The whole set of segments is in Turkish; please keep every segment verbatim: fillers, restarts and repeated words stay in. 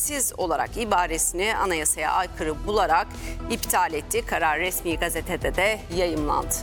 gereksiz olarak ibaresini anayasaya aykırı bularak iptal etti. Karar resmi gazetede de yayımlandı.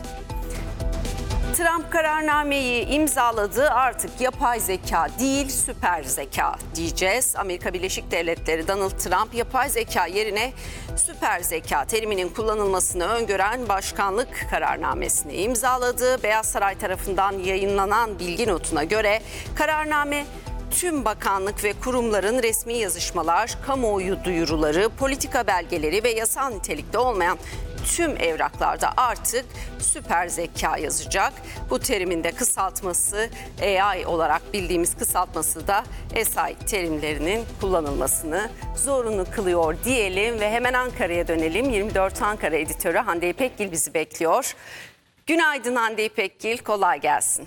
Trump kararnameyi imzaladı. Artık yapay zeka değil, süper zeka diyeceğiz. Amerika Birleşik Devletleri Donald Trump yapay zeka yerine süper zeka teriminin kullanılmasını öngören başkanlık kararnamesini imzaladı. Beyaz Saray tarafından yayınlanan bilgi notuna göre kararname tüm bakanlık ve kurumların resmi yazışmalar, kamuoyu duyuruları, politika belgeleri ve yasal nitelikte olmayan tüm evraklarda artık süper zeka yazacak. Bu terimin de kısaltması A I olarak bildiğimiz kısaltması da S I terimlerinin kullanılmasını zorunlu kılıyor diyelim ve hemen Ankara'ya dönelim. yirmi dört Ankara editörü Hande İpekgil bizi bekliyor. Günaydın Hande İpekgil, kolay gelsin.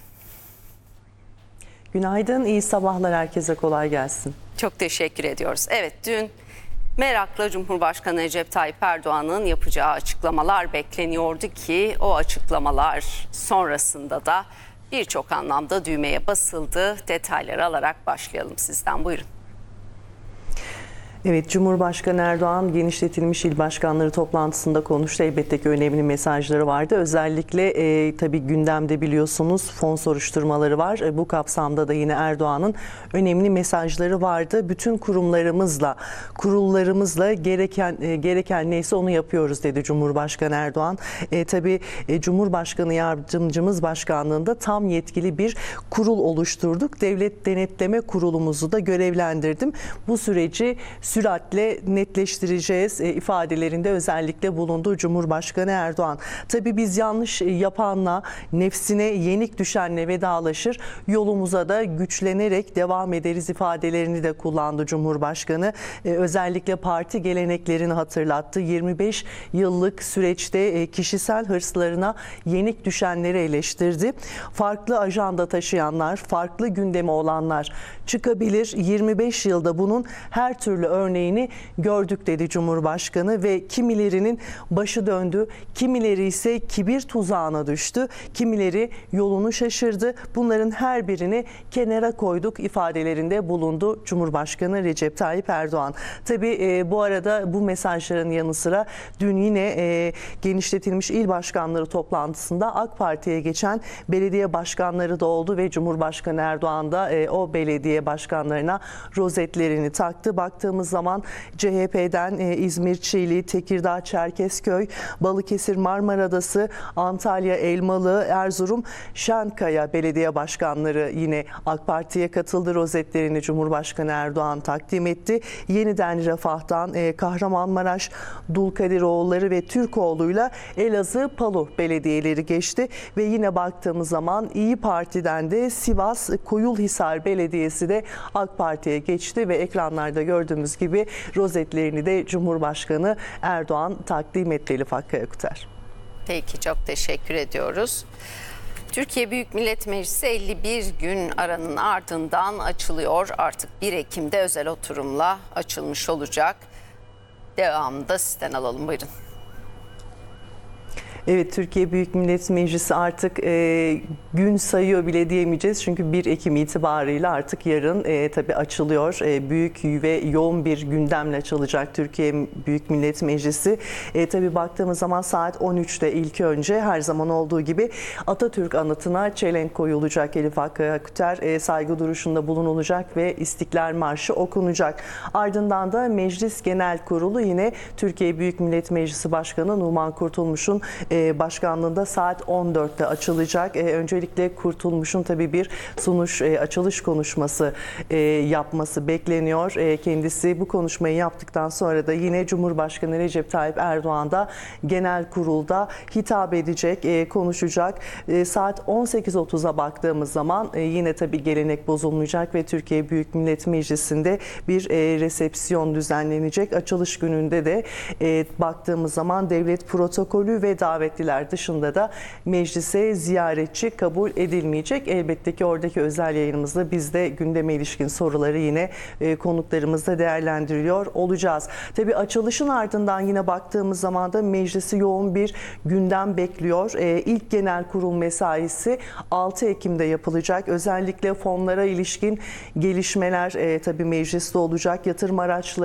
Günaydın, iyi sabahlar, herkese kolay gelsin. Çok teşekkür ediyoruz. Evet, dün merakla Cumhurbaşkanı Recep Tayyip Erdoğan'ın yapacağı açıklamalar bekleniyordu ki o açıklamalar sonrasında da birçok anlamda düğmeye basıldı. Detayları alarak başlayalım sizden, buyurun. Evet, Cumhurbaşkanı Erdoğan genişletilmiş il başkanları toplantısında konuştu. Elbette ki önemli mesajları vardı. Özellikle e, tabii gündemde biliyorsunuz fon soruşturmaları var. E, bu kapsamda da yine Erdoğan'ın önemli mesajları vardı. Bütün kurumlarımızla, kurullarımızla gereken e, gereken neyse onu yapıyoruz dedi Cumhurbaşkanı Erdoğan. E, tabii e, Cumhurbaşkanı Yardımcımız Başkanlığında tam yetkili bir kurul oluşturduk. Devlet Denetleme Kurulumuzu da görevlendirdim. Bu süreci süratle netleştireceğiz e, ifadelerinde özellikle bulundu Cumhurbaşkanı Erdoğan. Tabii biz yanlış yapanla, nefsine yenik düşenle vedalaşır, yolumuza da güçlenerek devam ederiz ifadelerini de kullandı Cumhurbaşkanı. E, özellikle parti geleneklerini hatırlattı. yirmi beş yıllık süreçte e, kişisel hırslarına yenik düşenleri eleştirdi. Farklı ajanda taşıyanlar, farklı gündemi olanlar çıkabilir. yirmi beş yılda bunun her türlü örneğini gördük dedi Cumhurbaşkanı ve kimilerinin başı döndü, kimileri ise kibir tuzağına düştü, kimileri yolunu şaşırdı. Bunların her birini kenara koyduk ifadelerinde bulundu Cumhurbaşkanı Recep Tayyip Erdoğan. Tabii e, bu arada bu mesajların yanı sıra dün yine e, genişletilmiş il başkanları toplantısında AK Parti'ye geçen belediye başkanları da oldu ve Cumhurbaşkanı Erdoğan da e, o belediye başkanlarına rozetlerini taktı. Baktığımız zaman C H P'den e, İzmir, Çiğli, Tekirdağ, Çerkezköy, Balıkesir, Marmaradası, Antalya, Elmalı, Erzurum, Şenkaya belediye başkanları yine AK Parti'ye katıldı. Rozetlerini Cumhurbaşkanı Erdoğan takdim etti. Yeniden Refah'tan e, Kahramanmaraş, Dulkadiroğulları ve Türkoğlu'yla Elazığ, Palu belediyeleri geçti ve yine baktığımız zaman İyi Parti'den de Sivas, Koyulhisar Belediyesi de AK Parti'ye geçti ve ekranlarda gördüğümüz gibi rozetlerini de Cumhurbaşkanı Erdoğan takdim etti Elif Hakkı Yaküter. Peki, çok teşekkür ediyoruz. Türkiye Büyük Millet Meclisi elli bir gün aranın ardından açılıyor. Artık bir Ekim'de özel oturumla açılmış olacak. Devamını da sizden alalım, buyurun. Evet, Türkiye Büyük Millet Meclisi artık e, gün sayıyor bile diyemeyeceğiz. Çünkü bir Ekim itibarıyla artık yarın e, tabii açılıyor. E, büyük ve yoğun bir gündemle açılacak Türkiye Büyük Millet Meclisi. E, tabii baktığımız zaman saat on üçte ilk önce her zaman olduğu gibi Atatürk anıtına çelenk koyulacak. Elif Hakkı Yaküter e, saygı duruşunda bulunulacak ve İstiklal Marşı okunacak. Ardından da Meclis Genel Kurulu yine Türkiye Büyük Millet Meclisi Başkanı Numan Kurtulmuş'un başkanlığında saat on dörtte açılacak. Öncelikle Kurtulmuş'un tabii bir sunuş, açılış konuşması yapması bekleniyor. Kendisi bu konuşmayı yaptıktan sonra da yine Cumhurbaşkanı Recep Tayyip Erdoğan da genel kurulda hitap edecek, konuşacak. Saat on sekiz otuz'a baktığımız zaman yine tabii gelenek bozulmayacak ve Türkiye Büyük Millet Meclisi'nde bir resepsiyon düzenlenecek. Açılış gününde de baktığımız zaman devlet protokolü ve davet davetliler dışında da meclise ziyaretçi kabul edilmeyecek. Elbette ki oradaki özel yayınımızda biz de gündeme ilişkin soruları yine e, konuklarımızla değerlendiriyor olacağız. Tabii açılışın ardından yine baktığımız zaman da meclisi yoğun bir gündem bekliyor. E, ilk genel kurul mesaisi altı Ekim'de yapılacak. Özellikle fonlara ilişkin gelişmeler e, tabii mecliste olacak. Yatırım araçları